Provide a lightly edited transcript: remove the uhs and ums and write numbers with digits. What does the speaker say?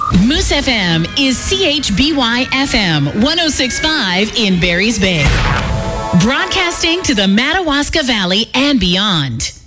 Moose FM is CHBY FM 106.5 in Barry's Bay. Broadcasting to the Madawaska Valley and beyond.